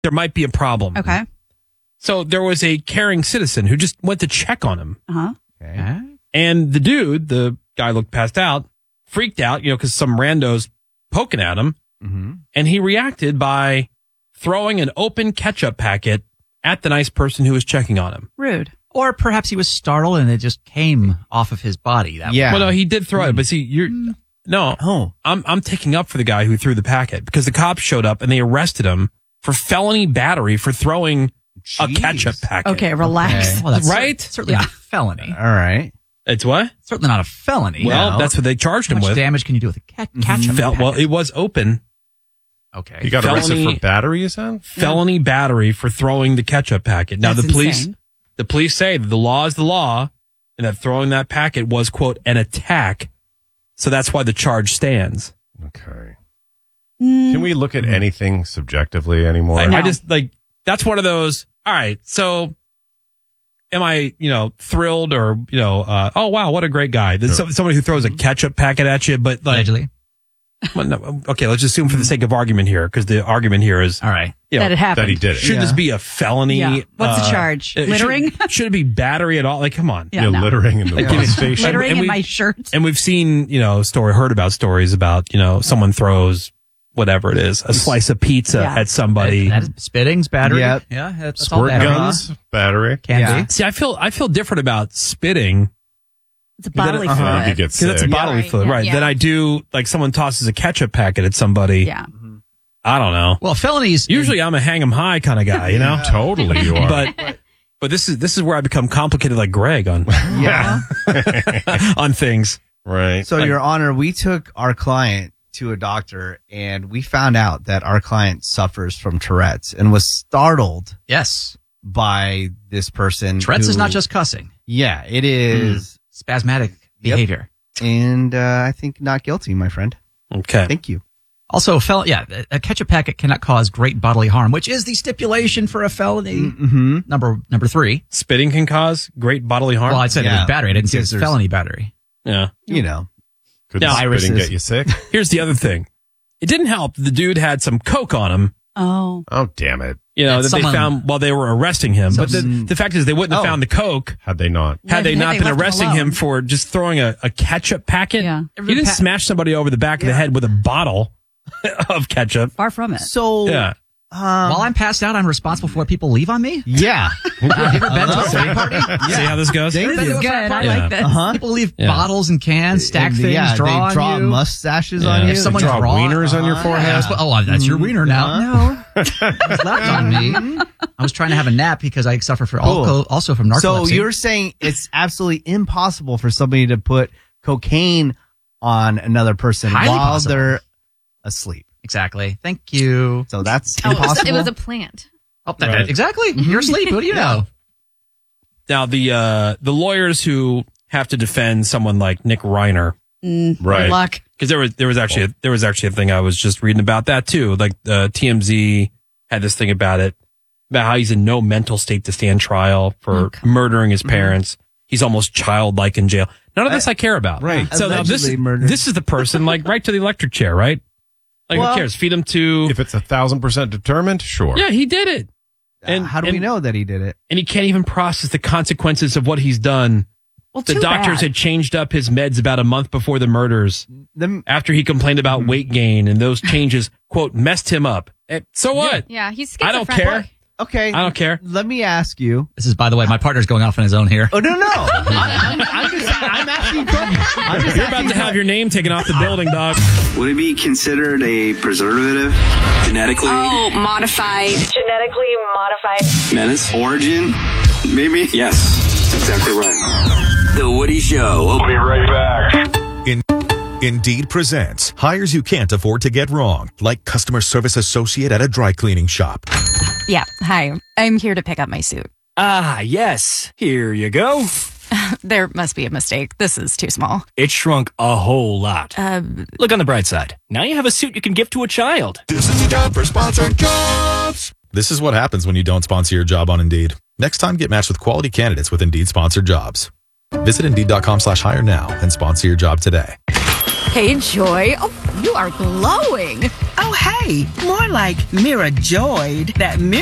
there might be a problem. Okay. So there was a caring citizen who just went to check on him. Uh-huh. Okay. And the guy looked passed out, freaked out, because some rando's poking at him. Mm-hmm. And he reacted by throwing an open ketchup packet at the nice person who was checking on him. Rude. Or perhaps he was startled and it just came off of his body. That Yeah. way. Well, no, he did throw it, but see, no. Oh. I'm taking up for the guy who threw the packet because the cops showed up and they arrested him for felony battery for throwing a ketchup packet. Okay, relax. Okay. Well, that's Right? certainly not a felony. All right. It's what? Certainly not a felony. Well, No. that's what they charged How him much with. damage can you do with a ketchup Well, packet? it was open. Okay. You got arrested Felony- for battery, you said? Felony battery for throwing the ketchup packet. Now That's insane. the police say that the law is the law and that throwing that packet was, quote, an attack. So that's why the charge stands. Okay. Can we look at anything subjectively anymore? I just that's one of those. All right. So am I, thrilled or, oh, wow, what a great guy. There's somebody who throws a ketchup packet at you, but Allegedly. well, no, okay, let's assume for the sake of argument here, because the argument here is, All right. That it happened. that he did it. should this be a felony? Yeah. What's the charge? Littering? Should it be battery at all? Like, come on. Yeah, no. Littering in the bus station. Littering And in we- my shirt. And we've seen, heard about stories about, someone throws whatever it is, a slice of pizza Yeah. at somebody. That is spittings, battery. Yep. Yeah. That's all Squirt battery. guns, battery. Can Yeah. be. See, I feel different about spitting It's a bodily Uh-huh. fluid. You could get because that's sick. bodily fluid, right? Yeah. Then I do, like someone tosses a ketchup packet at somebody. Yeah. I don't know. Well, felonies. Usually I'm a hang 'em high kind of guy, Totally you are. But this is where I become complicated like Greg on Yeah. on things. right. So, Your Honor, we took our client to a doctor and we found out that our client suffers from Tourette's and was startled Yes. by this person. Tourette's is who- not just cussing. Yeah, it is. Spasmodic Yep. behavior. And I think not guilty, my friend. Okay. Thank you. Also, a ketchup packet cannot cause great bodily harm, which is the stipulation for a felony. Mm-hmm. Number 3. Spitting can cause great bodily harm. Well, I said it Yeah. was battery. I didn't say it Because was there's- felony battery. Yeah. You know. Could Now, the spitting irises. get you sick? Here's the other thing. It didn't help. The dude had some coke on him, Oh. Oh, damn it. that someone- they found while they were arresting him. But the fact is they wouldn't have Oh. found the coke Had they not? had they Had not they been left him arresting alone. him for just throwing a ketchup packet. Yeah. You didn't smash somebody over the back of the head with a bottle of ketchup. Far from it. So, Yeah. While I'm passed out, I'm responsible for what people leave on me? yeah. Have you ever been to a frat party? See how this goes? Thank This you. is good. I Yeah. like this. Uh-huh. People leave Yeah. bottles and cans, stack And, things, yeah, draw they draw on you. mustaches Yeah. on you. If someone Draw draw wieners on your forehead. Yeah, that's your wiener now. No, it was left on me. I was trying to have a nap because I suffer from also from narcolepsy. So you're saying it's absolutely impossible for somebody to put cocaine on another person Highly while possible. they're asleep. Exactly. Thank you. So that's Oh, impossible. it was a plant. Oh, Right. Exactly. You're asleep. What do you know? Now the lawyers who have to defend someone like Nick Reiner, Good Right. luck. because there was actually a thing I was just reading about that too. Like TMZ had this thing about it, about how he's in no mental state to stand trial for murdering his parents. He's almost childlike in jail. None of this I care about. Right. So now Allegedly murdered. this is the person like right to the electric chair, right? Like Well- who cares? Feed him to. If it's 1,000% determined, sure. Yeah, he did it. And How do we know that he did it? And he can't even process the consequences of what he's done. Well, The too doctors bad. had changed up his meds about a month before the murders after he complained about weight gain, and those changes, quote, messed him up. So what? Yeah, he's I don't schizophrenic. care. Okay. I don't care. Let me ask you. This is, by the way, my partner's going off on his own here. Oh, no. I'm asking questions. You're about to have your name taken off the building, dog. Would it be considered a preservative? Genetically? Oh, modified. Genetically modified. Menace? Origin? Maybe? Yes. That's exactly right. The Woody Show. We'll be right back. Indeed presents hires you can't afford to get wrong, like customer service associate at a dry cleaning shop. Yeah, hi. I'm here to pick up my suit. Ah, yes. Here you go. There must be a mistake. This is too small. It shrunk a whole lot. Look on the bright side. Now you have a suit you can give to a child. This is the time for sponsored jobs. This is what happens when you don't sponsor your job on Indeed. Next time, get matched with quality candidates with Indeed sponsored jobs. Visit Indeed.com/hire now and sponsor your job today. Hey, Joy. Oh, you are glowing. Oh, hey, more like mirror-joyed. That mirror